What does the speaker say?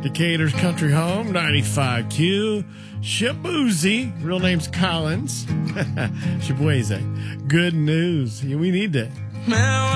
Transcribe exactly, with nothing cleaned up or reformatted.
Decatur's Country Home, ninety-five Q. Shabuzi, real name's Collins. Shabueze. Good news. We need that.